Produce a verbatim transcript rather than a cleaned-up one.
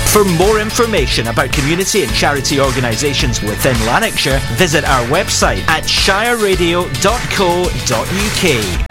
For more information about community and charity organisations within Lanarkshire, visit our website at shire radio dot co dot uk.